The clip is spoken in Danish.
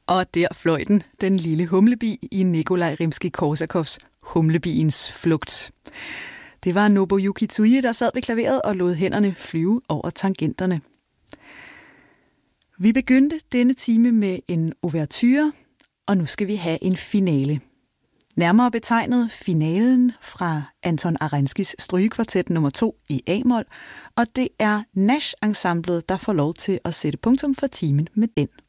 Og der fløj den lille humlebi i Nikolaj Rimskij-Korsakovs Humlebiens flugt. Det var Nobuyuki Tsuji, der sad ved klaveret og lod hænderne flyve over tangenterne. Vi begyndte denne time med en ouverture, og nu skal vi have en finale. Nærmere betegnet finalen fra Anton Arenskis strygekvartet nummer 2 i A-mol, og det er Nash-ensemblet, der får lov til at sætte punktum for timen med den.